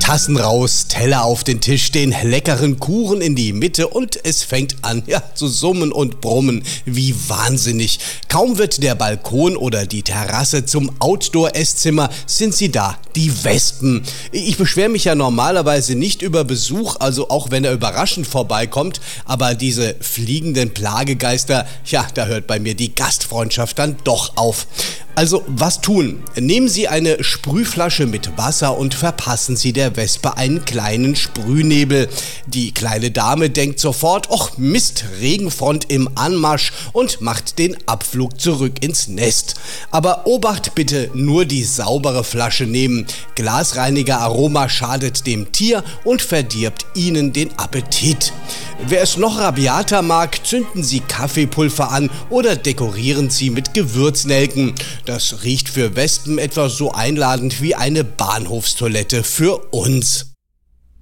Tassen raus, Teller auf den Tisch, den leckeren Kuchen in die Mitte und es fängt an, zu summen und brummen, wie wahnsinnig. Kaum wird der Balkon oder die Terrasse zum Outdoor-Esszimmer, sind sie da, die Wespen. Ich beschwere mich ja normalerweise nicht über Besuch, also auch wenn er überraschend vorbeikommt, aber diese fliegenden Plagegeister, da hört bei mir die Gastfreundschaft dann doch auf. Also, was tun? Nehmen Sie eine Sprühflasche mit Wasser und verpassen Sie der Wespe einen kleinen Sprühnebel. Die kleine Dame denkt sofort, ach Mist, Regenfront im Anmarsch und macht den Abflug zurück ins Nest. Aber Obacht bitte, nur die saubere Flasche nehmen. Glasreiniger-Aroma schadet dem Tier und verdirbt Ihnen den Appetit. Wer es noch rabiater mag, zünden Sie Kaffeepulver an oder dekorieren Sie mit Gewürznelken. Das riecht für Wespen etwa so einladend wie eine Bahnhofstoilette für uns.